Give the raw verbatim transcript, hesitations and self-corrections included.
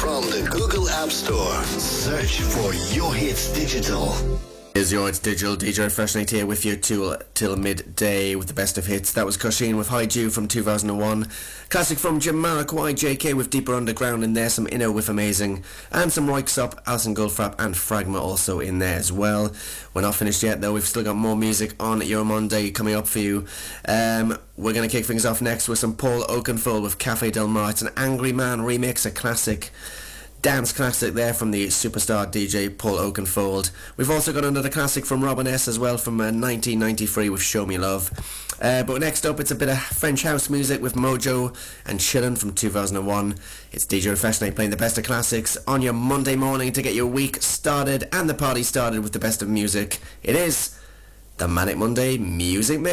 From the Google App Store, search for Your Hits Digital. Is Your Hits Digital, D J Refreshnight here with you till, till midday with the best of hits. That was Coshin with High Dew from two thousand one. Classic from Jamiroquai, J K with Deeper Underground in there, some Inno with Amazing, and some Rykes Up, Alison Goldfrapp and Fragma also in there as well. We're not finished yet though, we've still got more music on Your Monday coming up for you. Um, we're going to kick things off next with some Paul Oakenfold with Cafe Del Mar. It's an Angry Man remix, a classic dance classic there from the superstar D J Paul Oakenfold. We've also got another classic from Robin S as well from uh, nineteen ninety-three with Show Me Love. Uh, but next up, it's a bit of French house music with Mojo and Chillin' from two thousand one. It's D J Refreshnight playing the best of classics on your Monday morning to get your week started and the party started with the best of music. It is the Manic Monday Music Mix.